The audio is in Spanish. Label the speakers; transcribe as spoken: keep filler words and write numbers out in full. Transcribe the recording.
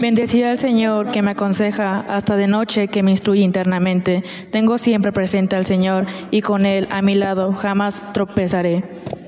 Speaker 1: Bendeciré al Señor que me aconseja, hasta de noche que me instruye internamente. Tengo siempre presente al Señor y con Él a mi lado jamás tropezaré.